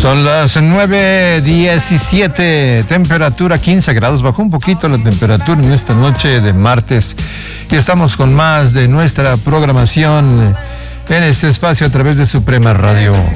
Son las 9:17, temperatura 15 grados, bajó un poquito la temperatura en esta noche de martes y estamos con más de nuestra programación en este espacio a través de Suprema Radio.